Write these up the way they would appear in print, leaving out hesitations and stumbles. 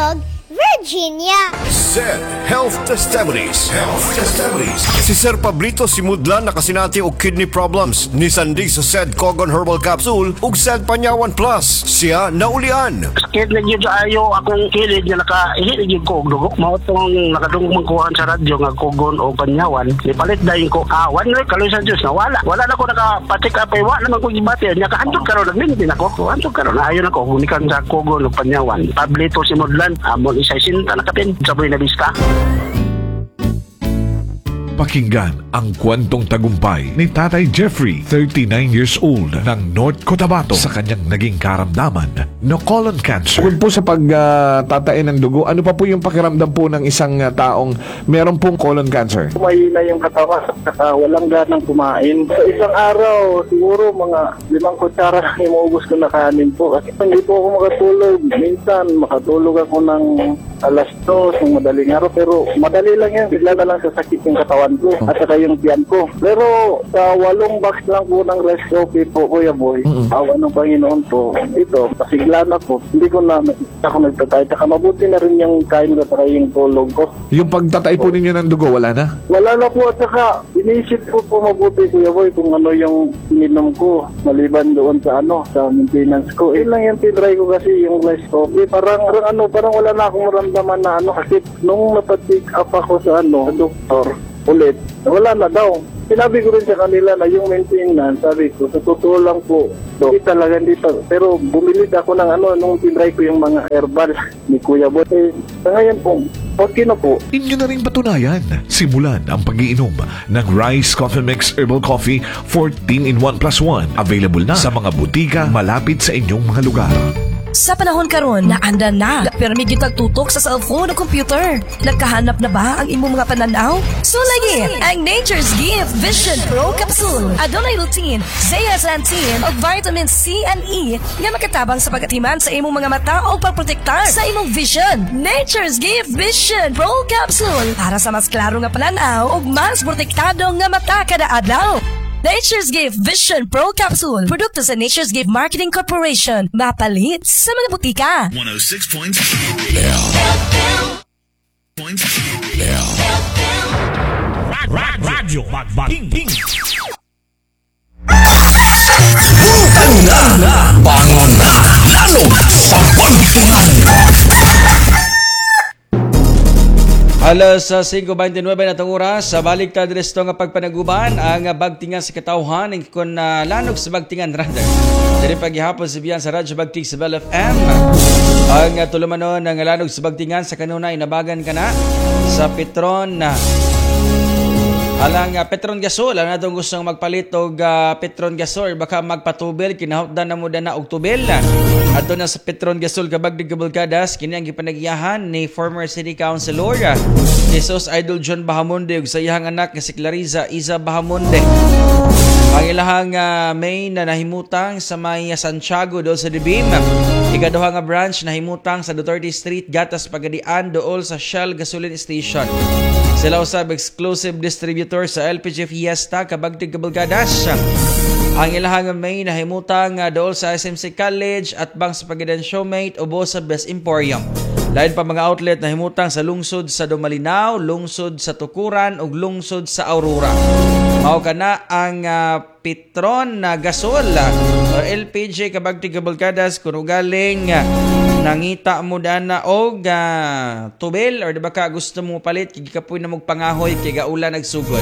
Tagalog, Virginia. Said Health Testimonies. Si Sir Pablito Simudlan nakasinati og kidney problems ni Sandig sa Said Cogon Herbal Capsule ug Said Panyawan Plus. Siya naulian. Sakit na yun ayo akong kilid nga naka-ihit na yun ko og dugo. Mao tong nakadungog magkuhan sa radyo nga Cogon o Panyawan. Ipalit na yun ko awan na kaloy sa Diyos na wala. Wala na ko nakapatik apay wa naman ko gibati. Nya kahandog karon nagmintin ako. Kahandog karon ayon ako gunikan sa Cogon o Panyawan. Pablito Simudlan amon isa sinta nakapin sa Buena Vista. Pakinggan ang kwentong tagumpay ni Tatay Jeffrey, 39 years old, ng North Cotabato sa kanyang naging karamdaman na colon cancer. Kung po sa pagtatain ng dugo, ano pa po yung pakiramdam po ng isang taong meron pong colon cancer? Mahina yung katawan at walang ganang kumain. Sa isang araw, siguro mga 5 kutsara lang imuubos ko na kanin po. Kasi hindi po ako makatulog. Minsan, makatulog ako ng alas 2 ng madaling araw. Pero madali lang yan. Bigla na lang sasakit yung katawan ko at saka yung tiyan ko. Pero sa 8 box lang po ng rice coffee po, Kuya Boy, awa ng Panginoon po, ito, pasigla na po. Hindi ko na ako nagtatay. Saka mabuti na rin yung kain ko at yung tulog ko. Yung pagtatay po ninyo ng dugo, wala na? Wala na po at saka inisip ko po mabuti, Kuya Boy, kung ano yung ininom ko maliban doon sa sa maintenance ko. Yun lang yung tinry ko kasi yung rice coffee. Parang wala na akong maramdaman na kasi nung napatik up ako sa doktor ulit, wala na daw. Sinabi ko rin sa kanila na yung maintenance, sabi ko, sa totoo lang po, hindi talaga dito. Pero bumili ako ng nung tinry ko yung mga herbal ni Kuya Boy. Sa ngayon po, okay na po. Inyo na rin patunayan. Simulan ang pag-iinom ng Rice Coffee Mix Herbal Coffee 14-in-1+1. Available na sa mga butika malapit sa inyong mga lugar. Sa panahon karon na anda na, pirmi gyud tutok sa cellphone o computer. Nagkahanap na ba ang imong mga pananaw? So lagi ang Nature's Gift Vision Pro Capsule. Adunay lutein, zeaxanthin ug vitamin C and E nga makatabang sa pag-atiman sa imong mga mata o pagprotektar sa imong vision. Nature's Gift Vision Pro Capsule para sa mas klaro nga pananaw ug mas protektado nga mata kada adlaw. Nature's Gift Vision Pro Capsule. Produkto sa Nature's Gift Marketing Corporation. Mapalit sa mga butika. 106.7 Radyo Magbating. Bukan na, bangon na, lalo sa pagtunan. Alas 5:29 na itong oras, sa baliktad resto nga pagpanaguban ang bagtingan sa katawhan ng kung lanog sa bagtingan rather. Dari paghihapon sa biyan sa Radyo Bagting sa Bell FM. Ang tulumanon ng lanog sa bagtingan sa kanunay nabagan ka na sa Petron na alang Petron Gasol, ano na itong gustong magpalit o Petron Gasol, baka magpatubel, kinahutdan na mo na og tubel. At doon na sa Petron Gasol, kabagdig kabulkadas, kini ang ipanagyahan ni former City Councilor Jesus Idol John Bahamonde ug sa iyang anak na si Clariza Iza Bahamonde. Ang ilahang main na nahimutang sa may Santiago doon sa Dibim. Ikaduha nga branch nahimutang sa Duterte Street, Gatas Pagadian dool sa Shell Gasoline Station. Sila usab exclusive distributor sa LPG Fiesta kabagdig kabulkadas. Ang ilahang main nahimutang dool sa SMC College at bang sa Pagadian Showmate ubo sa Best Emporium. Lain pa mga outlet na himutang sa lungsod sa Dumalinao, lungsod sa Tukuran ug lungsod sa Aurora. Mao kana ang Petron na gasol or LPG kabagtig kabulkadas kuno galing nangita mo dana og tubel or di ba ka gusto mo palit kay kapoy na magpangahoy kay gaula nagsugod.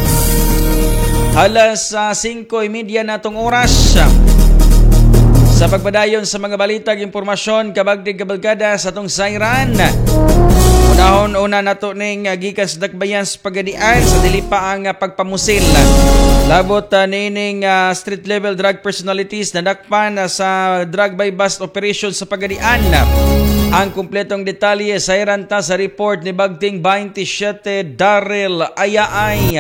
Alas 5:30 na tong oras. Sa pagpadayon sa mga balitag impormasyon kabagdig kabalkada sa tong Sairan. Unahon-una nato ning gikan sa Dakbayan sa Pagadian sa dili pa ang pagpamusil. Labot nining street level drug personalities na dakpan sa drug by bust operation sa Pagadian. Ang kumpletong detalye Sairan ta sa report ni Bagting 27 Daryl Ayaay.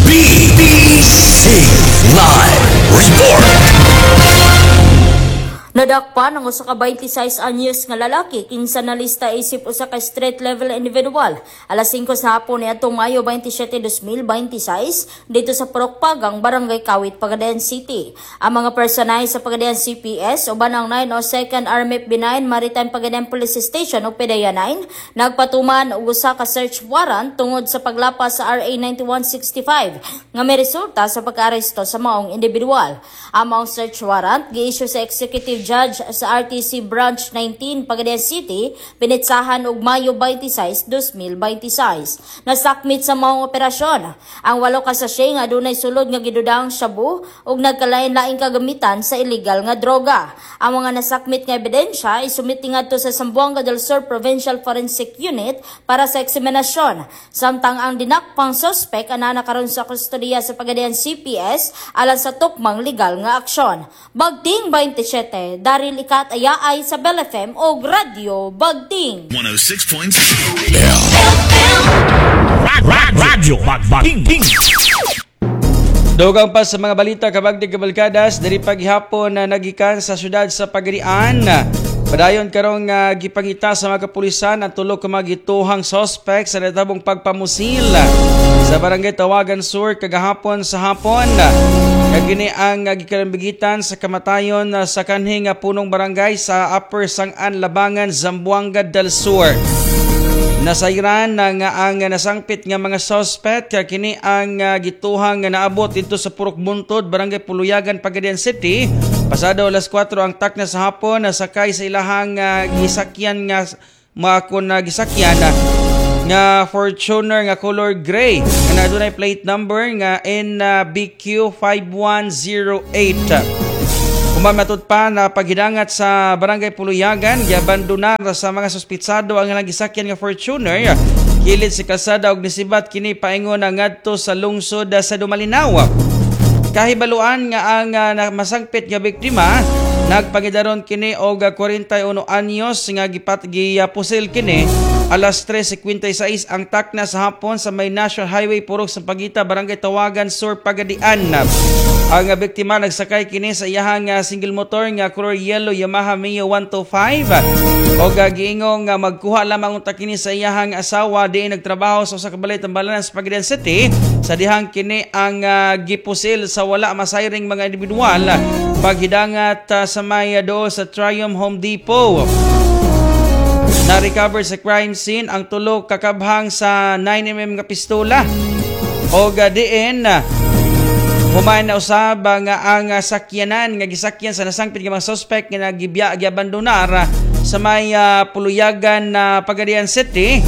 BBC Live Report. Nadakpan ang usa ka 26 anyos nga lalaki kinsa nalista isip usa ka street level individual alas 5 sa hapon niadtong Mayo 27, 2026 dito sa Purokpagang, Barangay Kawit, Pagadian City. Ang mga personay sa Pagadian CPS uban ang 902nd Army B9 Maritime Pagadian Police Station o PDEA 9 nagpatuman og usa ka search warrant tungod sa paglapas sa RA 9165 nga may resulta sa pag-aresto sa maong individual. Ang maong search warrant gi-issue sa Executive Judge sa RTC Branch 19 Pagadian City pinitsahan og Mayo 26, 2026. Nasakmit sa maong operasyon ang 8 ka sachet nga adunay sulod nga gidudang shabu ug nagkalain-laing kagamitan sa illegal nga droga. Ang mga nasakmit nga ebidensya isumiti ngadto sa Zamboanga del Sur Provincial Forensic Unit para sa eksaminasyon. Samtang ang dinakpang suspect ana karon sa kustodiya sa Pagadian CPS alang sa tukmang legal nga aksyon. Bagting 27 Daryl Ikat Ayaay sa Bell FM o Radio Bagting 106.7 Radio Bagting. Dugang pa sa mga balita kabagdig kabalkadas diri paghihapon na nagikan sa syudad sa Pagadian. Padayon karong gipangita sa mga kapulisan ang tulo ka magituhang suspect sa natabong pagpamusil sa Barangay Tawagan Sur kagahapon sa hapon. Kagini ang gikambigitan sa kamatayon sa kanhing punong barangay sa Upper Sang'an, Labangan, Zamboanga del Sur. Nasayran nga ang nasangpit nga mga suspect kini ang gituhang nga naabot dito sa Purok Buntod, Barangay Puluyagan, Pagadian City. Pasado alas 4 ang takna sa hapon sakay sa ilahang gisakyan nga gisakyan nga Fortuner nga color gray nga adunay plate number nga NBQ 5108. Kumamatod pa na paghidangat sa Barangay Puluyagan, giabandonar sa mga suspitsado ang ilang gisakyan nga Fortuner. Kilid si kalsada og nisibat kini paingon nga ngadto sa lungsod sa Dumalinaw. Kahibaluan nga ang masangpit nga biktima nagpangidaron kini og 41 anyos nga gipusil kini alas 3:56 ang takna sa hapon sa may National Highway Purok sa Pagita, Barangay Tawagan Sur, Pagadian. Ang biktima nagsakay kini sa iyahang single motor nga color yellow Yamaha Mio 125 og giingong nga magkuha lamang unta kini sa iyahang asawa di nagtrabaho sa usa ka balay tambalan sa Pagadian City sa dihang kini ang gipusil sa wala masayring mga individual paghidangat sa may dool sa Triumph Home Depot. Na-recover sa crime scene ang tulo kakabhang sa 9mm nga pistola o diin humain na usab nga ang sakyanan nga gisakyan sa nasangpit nga mga suspect nga giabandonar sa may Puluyagan na Pagadian City.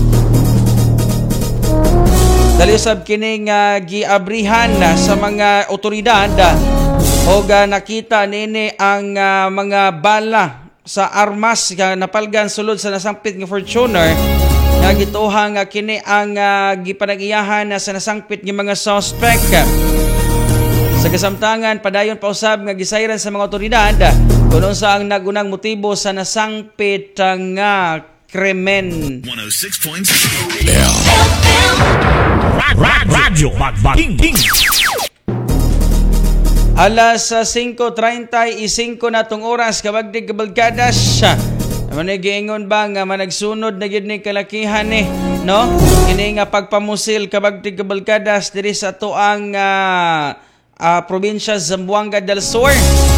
Dali usab kini nga giabrihan sa mga otoridad o nakita nini ang mga bala sa armas nga napalgan sulod sa nasangpit nga Fortuner nga gituhang kini ang gipanag-iyahan sa nasangpit nga mga suspect. Sa kasamtangan padayon pa usab nga gisayran sa mga otoridad kung unsa ang nagunang motibo sa nasangpit nga krimen. 106.7 Radio Bagting. Alas 5:35 na tong oras kabagdig kabalkadas. Giingon ba nga managsunod na gyud ni kalakihan no? Kini nga pagpamusil kabagdig kabalkadas diri sa tuang probinsya Zamboanga del Sur.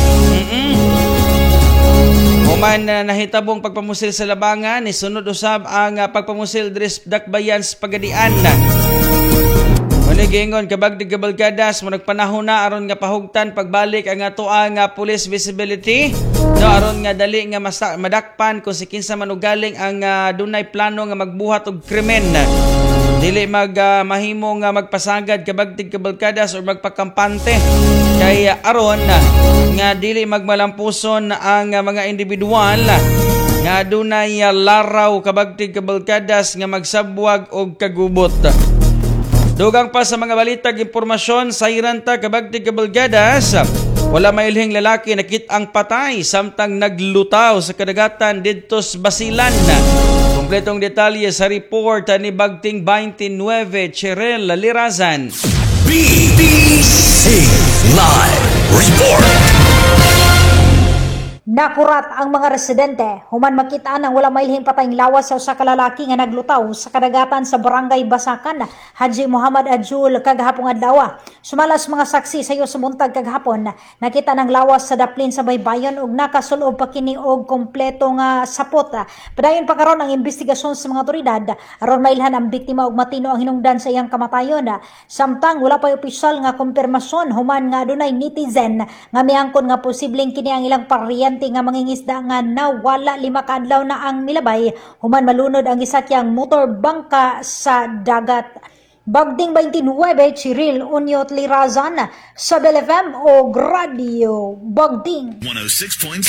Human nahitabong pagpamusil sa Labangan, isunod usab ang pagpamusil diri sa Dakbayan sa Pagadian. Giingon kabagdig kabalkadas mo nagpanahon na aron nga pahugtan pagbalik ang ato ang police visibility no aron nga dali nga madakpan kung si kinsa man ugaling ang dunay plano nga magbuhat og krimen. Dili mahimo nga magpasagad kabagdig kabalkadas o magpakampante kay aron nga dili magmalampuson ang mga individual nga dunay laraw kabagdig kabalkadas nga magsabwag og kagubot. Dugang pa sa mga balitag impormasyon sa Iranta kabagdig kabalkadas, wala mailhing lalaki nakit-ang patay samtang naglutaw sa kadagatan didto sa Basilan. Kompletong detalye sa report ni Bagting 29 Cheryl Lirazan. BBC Live Report. Nakurat ang mga residente human makita nang wala mailhing patayng lawas sa usa ka lalaki nga naglutaw sa kadagatan sa barangay Basakan, Haji Muhammad Ajul kagahapon adlaw. Sumalas mga saksi sayo sa buntag kaghapon nakita ng lawas sa daplin sa baybayon ug nakasulob pa kini og kompleto nga sapot. Padayon pa karon ang investigasyon sa mga otoridad aron mailhan ang biktima ug matino ang hinungdan sa iyang kamatayon. Samtang wala pa opisyal nga kumpirmasyon human nga adunay netizen nga miangkon nga posibleng kini ang ilang paryente nga mangingisda nga nawala 5 ka adlaw na ang milabay human malunod ang gisakyang motor bangka sa dagat. Bagding 29, Chiril Unyot Lirazan sa Bel FM o Radio Bagding 106.7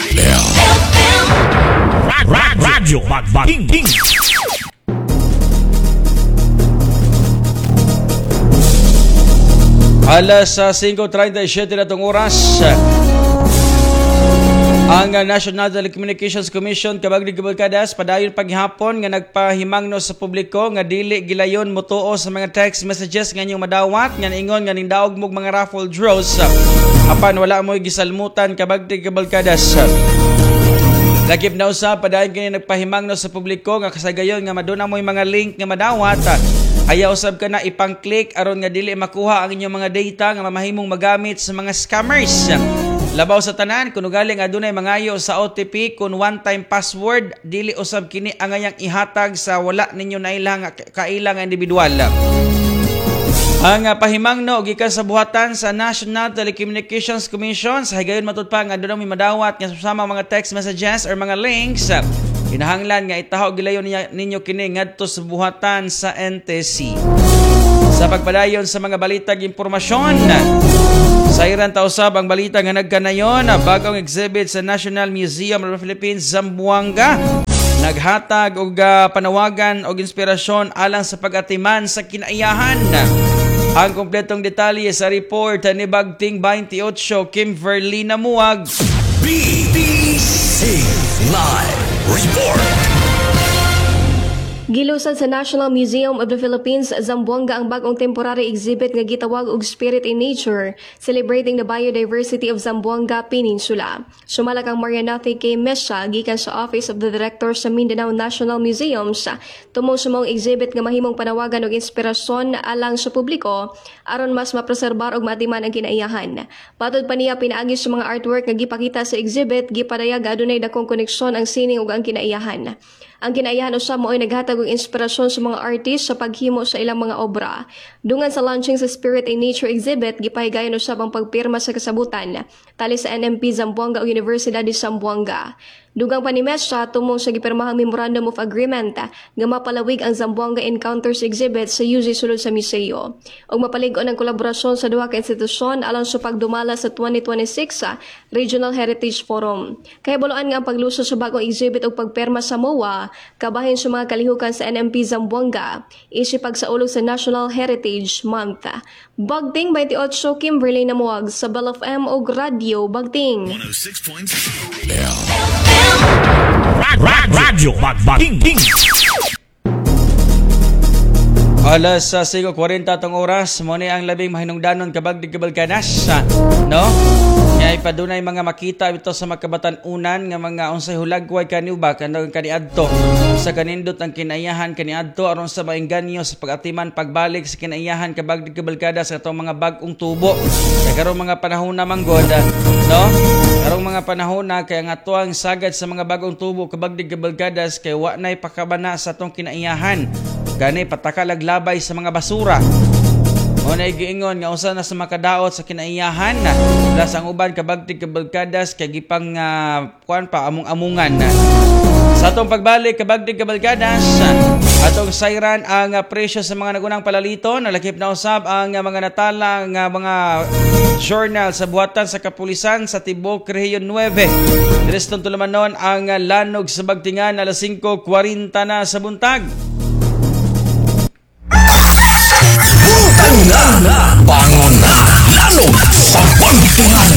Radyo Bagding. Alas 5:37 na itong oras. Ang National Telecommunications Commission kabagdig kabalkadas padayon paghapon nga nagpahimangno sa publiko nga dili gilayon motuo sa mga text messages nga inyong madawat nga ingon nga nindaog mog mga raffle draws apan wala mo gisalmutan kabagdig kabalkadas. Lakip na usab padayon kini nagpahimangno sa publiko nga kasagayon nga maduna mo mga link nga madawat. Ayaw usab ka na ipang-click aron nga dili makuha ang inyong mga data nga mamahimong magamit sa mga scammers. Labaw sa tanan kuno galing adunay mangayo sa OTP kun one-time password dili usab kini ang ayang ihatag sa wala ninyo nailang kailang individual. Ang pahimangno gikan sa buhatan sa National Telecommunications Commission sa higayon matud pa nga adunay madawat nga susama mga text messages or mga links. Kinahanglan nga itaho gilayon ninyo kini ngadto sa buhatan sa NTC. Sa pagpadayon sa mga balitag impormasyon, sa iran tausab ang balita nga nagkanayon bagong exhibit sa National Museum of the Philippines Zamboanga naghatag og panawagan og inspirasyon alang sa pag-atiman sa kinaiyahan. Ang kompletong detalye sa report ni Bagting 28 Kimberly Namuag. BBC Live Report. Gilusan sa National Museum of the Philippines, Zamboanga ang bagong temporary exhibit nga gitawag og Spirit in Nature, celebrating the biodiversity of Zamboanga Peninsula. Sumalak ang Marianathi K. Mesha, gikan sa Office of the Director sa Mindanao National Museums, tumong sa mong exhibit nga mahimong panawagan og inspirasyon alang sa publiko, aron mas mapreserbar og maatiman ang kinaiyahan. Patod pa niya pinaagi sa mga artwork nga gipakita sa exhibit, gipadayag adunay dakong koneksyon ang sining ug ang kinaiyahan. Ang kinaiyahan usab mo ay naghatag og inspirasyon sa mga artist sa paghimo sa ilang mga obra. Dungan sa launching sa Spirit in Nature exhibit, gipahigayon usab ang pagpirma sa kasabutan tali sa NMP Zamboanga ug Universidad de Zamboanga. Dugang pa ni Mesha tumong sa gipirmahang Memorandum of Agreement nga mapalawig ang Zamboanga Encounters exhibit sa UZ sulod sa museo. Og mapalig-on ang kolaborasyon sa duha ka institusyon alang sa pagdumala sa 2026 Regional Heritage Forum. Kahibuluan nga ang pagluso sa bagong exhibit og pagperma sa MOA kabahin sa mga kalihukan sa NMP Zamboanga isip pagsaulog sa National Heritage Month. Bagting 28 Kimberly Namuag sa Bel FM og Radio Bagting 106.7 Radyo Bagding. Alas 5:40 tong oras mo ni ang labing mahinungdanon kabagdig kabalkanas, no? Nga ipadunay mga makita ito sa makabatan-unan nga mga unsay hulagway kaniuba kanang kaniadto sa kanindot ang kinaiyahan kaniadto aron sa maengganyo sa pag-atiman pagbalik sa kinaiyahan kabagdig kabalkadas sa atong mga bag-ong tubo. Kay karong mga panahon na manggod, no? Karong mga panahon na kay ang atuang sagad sa mga bagong tubo kabagdig kabalkadas kay wa nay pakabana sa atong kinaiyahan. Gani patakalag-labay sa mga basura. Muna giingon nga usa na sa makadaot sa kinaiyahan na plus ang uban kabagtig kabalkadas kay gipang kuan pa among-amungan. Sa atong pagbalik kabagtig kabalkadas, atong sayran ang presyo sa mga nagunang palalito, nalakip na usab ang mga natala nga mga journal sa buhatan sa kapulisan sa Tibok Region 9. Direston tulumanon ang lanog sa Bagtingan alas 5:40 na sa buntag. Bangon na! Lanog sa Bagtingan!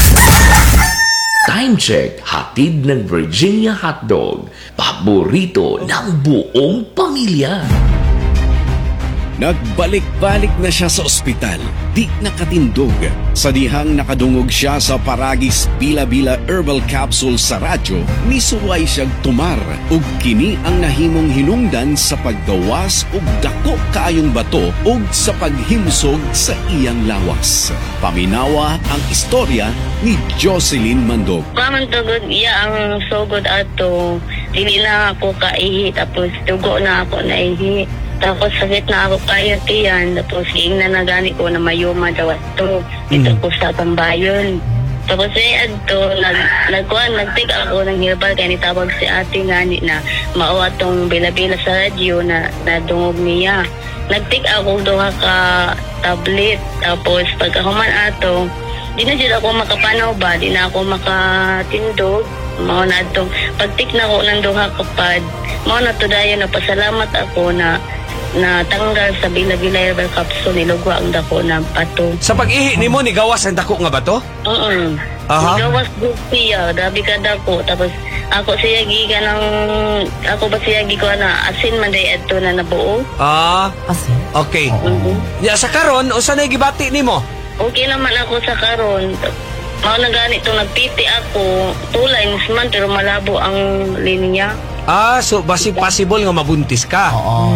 Time check, hatid ng Virginia Hotdog. Paborito ng buong pamilya. Nagbalik-balik na siya sa ospital, di nakatindog. Sa dihang nakadungog siya sa Paragis Bila-Bila Herbal Capsule sa radyo, misuway siyang tumar ug kini ang nahimong hinungdan sa paggawas ug dako kaayong bato ug sa paghimsog sa iyang lawas. Paminawa ang istorya ni Jocelyn Mandog. Kaman tugod iya ang sugod ato, dili na ako kaihi, tapos dugo na ako naihi. Tapos sakit na ako kayo tiyan. Tapos na nagani ko na mayuma daw ito. Ito ko sa Tambayon. Tapos adto nagtig ako ng herbal kaya nitawag si ate ngani na mao atong bila-bila sa radyo na nadungog niya. Nagtig ako duha ka tablet. Tapos pagkahuman ato, di na dyan ako makapanaw ba? Di na ako makatindog. Mao na atong pagtik na ko ng duha ka pad. Mao na to dayon na pasalamat ako na tanggal sa Bila-Bila Herbal Capsule, nilugwa ang dako na bato. Sa pag-ihi ni mo, nigawas ang dako nga bato? Nigawas siya, grabe ka dako. Tapos ako siya giga ng, ako ba siya giga na asin man day adto na nabuo. Asin? Okay. Ya, sa karon, o saan gibati ni mo? Okay naman ako sa karon. Mao na ganito, nagpiti ako, 2 lines man, pero malabo ang linya. So basi possible nga mabuntis ka?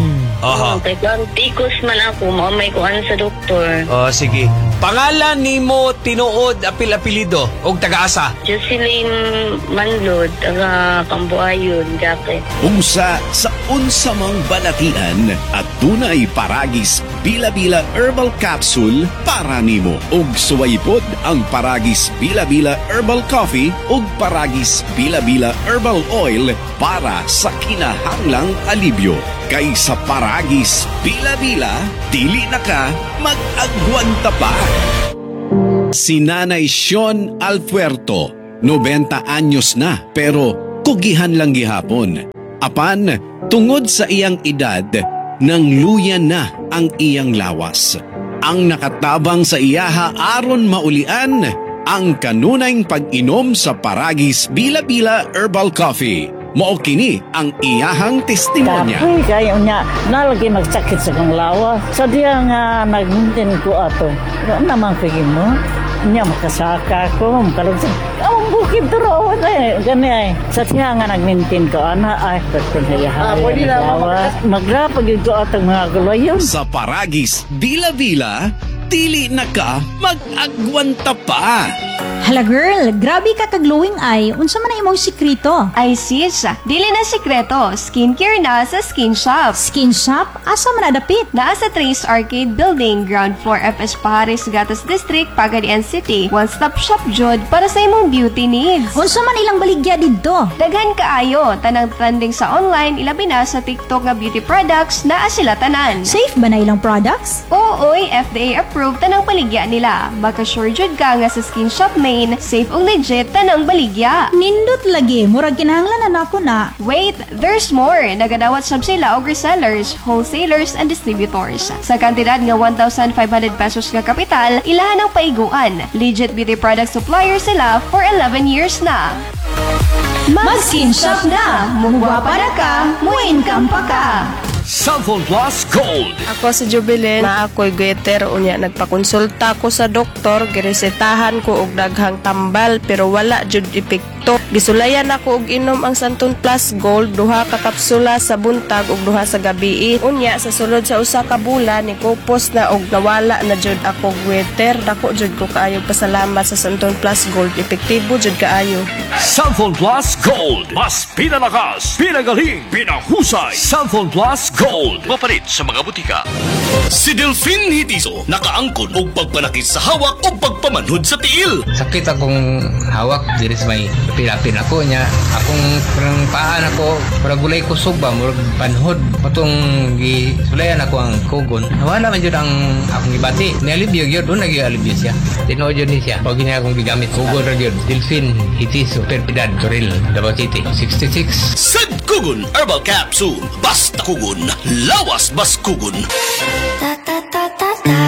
Kaya tikos man ako, maamay ko ano sa doktor. Sige. Pangalan ni mo tinuod apil-apilido o taga-asa? Jocelyn Manlod, taga Cambuayon, Jacket. Unsa sa unsa mang balatian at tunay Paragis Bila-Bila Herbal Capsule para nimo. Ug suwaypod ang Paragis Bila-Bila Herbal Coffee ug Paragis Bila-Bila Herbal Oil para sa kinahanglang alibyo. Kay sa Paragis Bila-Bila, dili na ka mag-agwanta pa. Si Nanay Sean Alpuerto, 90 anyos na pero kugihan lang gihapon. Apan, tungod sa iyang edad, nang luya na ang iyang lawas. Ang nakatabang sa iyaha aron maulian ang kanunayng pag-inom sa Paragis Bila-Bila Herbal Coffee. Mao kini ang iyahang testimonya. Tapi kayo niya, nalagi magsakit sa kang lawa. Sa diya nga nagmintin ko ato. Ano naman pigin mo? Niya makasaka ko, makalagsan. Ang bukid turo eh. Gani ay. Sa diya nga nagmintin ko, ana ay pagkanayahan. Pwede na lawa. Magrapag ko atong mga gulayon. Sa Paragis Bila-Bila, dili na ka mag-agwanta pa. Hala girl, grabe ka kag-glowing eye. Unsa man imong sikreto? Ay sis, dili na sikreto. Skincare na sa Skin Shop. Skin Shop? Asa man adapit? Naa sa Trace Arcade Building, Ground Floor FS Paris, Gatas District, Pagadian City. One-stop shop jud para sa imong beauty needs. Unsa man ilang baligya didto? Daghan kaayo, tanang trending sa online, ilabi na sa TikTok nga beauty products naa sila tanan. Safe ba na ilang products? Ooy, FDA approved tanang baligya nila. Maka-sure jud ka nga sa Skin Shop main, safe ug legit tanang baligya. Nindot lagi, murag kinahanglan na ako na. Wait, there's more. Nagadawat sab sila og resellers, wholesalers and distributors. Sa kantidad nga 1,500 pesos nga kapital, ilahan ang paiguan. Legit beauty product supplier sila for 11 years na. Mag-Skin Shop na! Mugwapa na ka, mu-income pa ka! Cellphone Plus Gold. Ako si Jubilin, na ako'y goiter unya. Nagpakonsulta ko sa doktor, giresetahan ko og daghang tambal pero wala jud epekto. Gisulayan ako og inom ang Santon Plus Gold, duha ka kapsula sa buntag ug duha sa gabi. Unya sa sulod sa usa ka bulan ni kupos na og nawala na jud ako goiter. Dako jud ko kaayo pasalamat sa Santon Plus Gold, epektibo jud kaayo. Cellphone Plus Gold. Mas pinalakas, pinagaling, pinahusay. Cellphone Plus Gold. Mapalit sa mga butika. Si Delphine Hitiso nakaangkon og pagpanakit sa hawak o pagpamanhod sa tiil. Sakit akong hawak diri sa may pilapin ako niya. Akong parang paan ako, para gulay kusog ba, murag panhod. Patong gisulayan ako ang kugon. Nawala man jud ang akong gibati. Nialibyo gyud, doon nag-alibyo siya. Tinuod jud ni siya. Pag gina akong gigamit kugon ra gyud. Delphine Hitiso, Perpidad, Toril, Davao City, 66. Sad Kugon Herbal Capsule. Basta kugon, lawas bas kugon. Ta ta ta ta ta.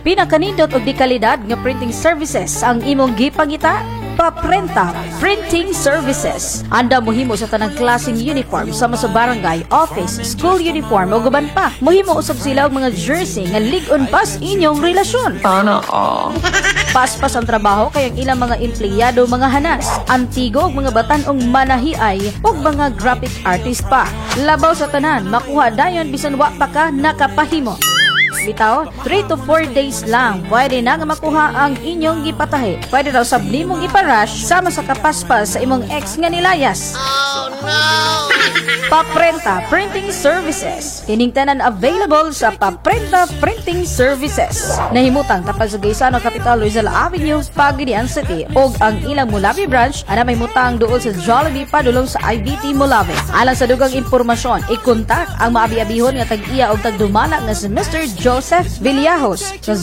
Pinakanindot og di kalidad nga printing services ang imong gipangita? Paprenta Printing Services. Anda mohimo sa tanang klaseng uniform sama sa barangay, office, school uniform o guban pa. Mohimo usab sila og mga jersey nga lig-on pas inyong relasyon. Paspas ang trabaho kay ang ilang mga empleyado mga hanas, antigo og mga batan-ong manahiay ug mga graphic artist pa. Labaw sa tanan, makuha dayon bisan wa pa ka nakapahimo. Bitaw, 3 to 4 days lang pwede na nga makuha ang inyong gipatahi. Pwede raw sab nimong iparush sama sa kapaspas sa imong ex nga nilayas. Oh no! Paprenta Printing Services. Kining tanan available sa Paprenta Printing Services. Nahimutang tapal sa Gaisano Capital Rizal Avenue, Pagadian City ug ang ilang Mulawi branch ana may mutang duol sa Jollibee padulong sa IBT Mulawi. Alang sa dugang impormasyon, ikontak ang maabi-abihon nga tag-iya og tagdumala nga si Mr. Joseph Villajos sa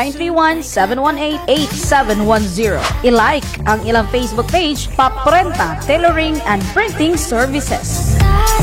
0931-718-8710. I-like ang ilang Facebook page, Paprenta Tailoring and Printing Services.